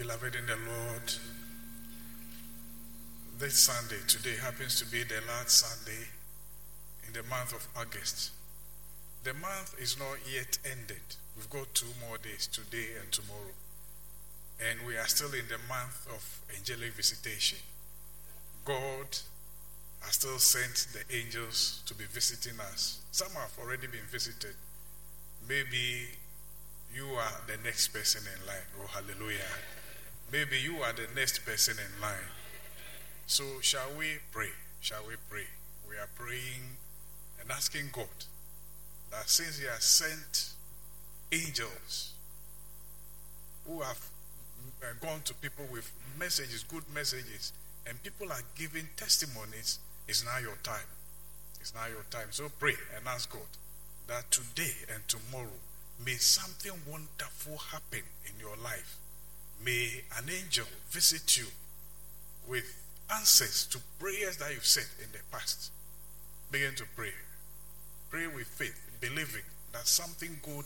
Beloved in the Lord, this Sunday, today happens to be the last Sunday in the month of August. The month is not yet ended. We've got 2 more days, today and tomorrow. And we are still in the month of angelic visitation. God has still sent the angels to be visiting us. Some have already been visited. Maybe you are the next person in line. Oh, hallelujah. Maybe you are the next person in line. So shall we pray? Shall we pray? We are praying and asking God that since He has sent angels who have gone to people with messages, good messages, and people are giving testimonies, it's now your time. It's now your time. So pray and ask God that today and tomorrow may something wonderful happen in your life. May an angel visit you with answers to prayers that you've said in the past. Begin to pray. Pray with faith, believing that something good